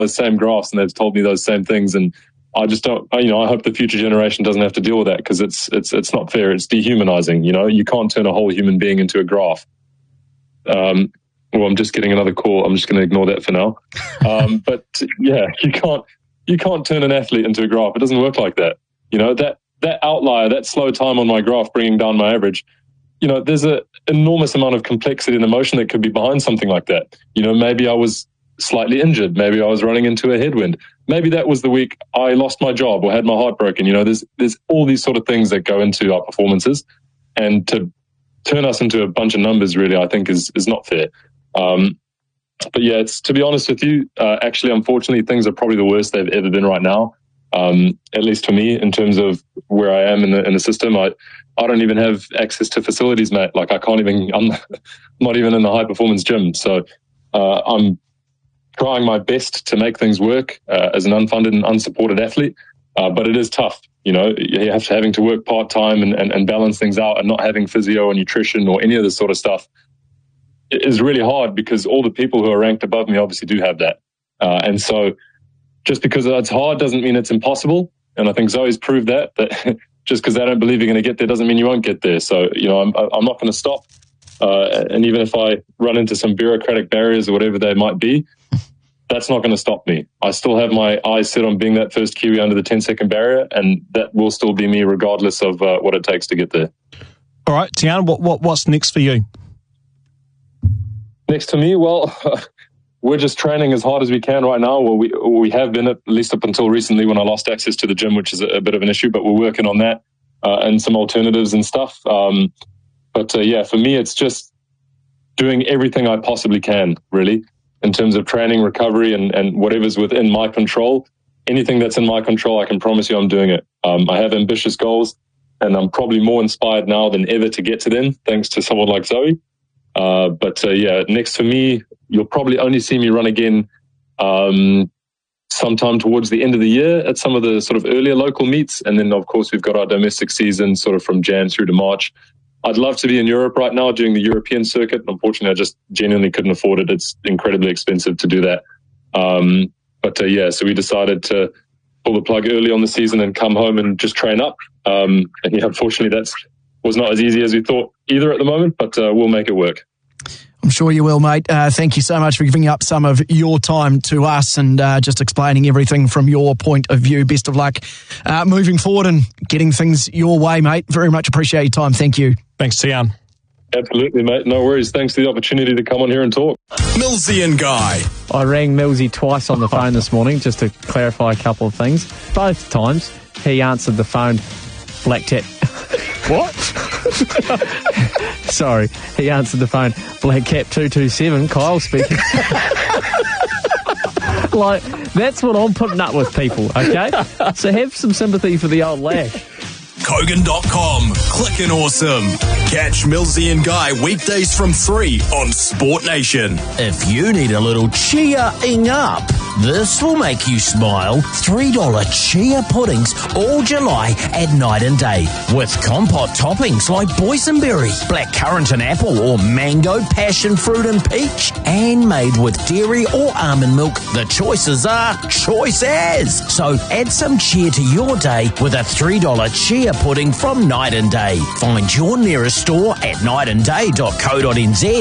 the same graphs and they've told me those same things. And I just don't, I hope the future generation doesn't have to deal with that, because it's not fair. It's dehumanizing. You can't turn a whole human being into a graph. Well, I'm just getting another call. I'm just going to ignore that for now. But yeah, you can't turn an athlete into a graph. It doesn't work like that. That outlier, that slow time on my graph bringing down my average, there's an enormous amount of complexity and emotion that could be behind something like that. Maybe I was slightly injured. Maybe I was running into a headwind. Maybe that was the week I lost my job or had my heart broken. There's all these sort of things that go into our performances, and to turn us into a bunch of numbers, really, I think is not fair. But yeah, to be honest with you, actually, unfortunately, things are probably the worst they've ever been right now. At least for me, in terms of where I am in the system. I don't even have access to facilities, mate. Like I'm not even in the high performance gym. So I'm trying my best to make things work as an unfunded and unsupported athlete. But it is tough. You having to work part-time and balance things out, and not having physio or nutrition or any of this sort of stuff is really hard, because all the people who are ranked above me obviously do have that. And so just because it's hard doesn't mean it's impossible. And I think Zoe's proved that just because they don't believe you're going to get there doesn't mean you won't get there. So, I'm not going to stop. And even if I run into some bureaucratic barriers or whatever they might be, that's not going to stop me. I still have my eyes set on being that first Kiwi under the 10-second barrier, and that will still be me regardless of what it takes to get there. All right, Tiaan, what's next for you? Next to me, well, we're just training as hard as we can right now. Well, we have been, at least up until recently when I lost access to the gym, which is a bit of an issue, but we're working on that and some alternatives and stuff. But for me, it's just doing everything I possibly can, really, in terms of training, recovery, and whatever's within my control. Anything that's in my control, I can promise you I'm doing it. I have ambitious goals, and I'm probably more inspired now than ever to get to them, thanks to someone like Zoe. But next for me, you'll probably only see me run again sometime towards the end of the year at some of the sort of earlier local meets. And then, of course, we've got our domestic season sort of from Jan through to March. I'd love to be in Europe right now doing the European circuit. Unfortunately, I just genuinely couldn't afford it. It's incredibly expensive to do that. So we decided to pull the plug early on the season and come home and just train up. Unfortunately, that was not as easy as we thought either at the moment, but we'll make it work. I'm sure you will, mate. Thank you so much for giving up some of your time to us and just explaining everything from your point of view. Best of luck moving forward and getting things your way, mate. Very much appreciate your time. Thank you. Thanks, Tiaan. Absolutely, mate. No worries. Thanks for the opportunity to come on here and talk. Millsy and Guy. I rang Millsy twice on the phone this morning just to clarify a couple of things. Both times he answered the phone Black Cat. What? Sorry, he answered the phone Black Cap 227. Kyle speaking. Like, that's what I'm putting up with, people, okay? So have some sympathy for the old lad. Kogan.com. Clickin' awesome. Catch Millsy and Guy weekdays from 3 on Sport Nation. If you need a little cheering up, this will make you smile. $3 chia puddings all July at Night and Day. With compote toppings like boysenberry, blackcurrant and apple, or mango, passion fruit and peach. And made with dairy or almond milk, the choices are choices. So add some cheer to your day with a $3 chia pudding from Night and Day. Find your nearest store at nightandday.co.nz.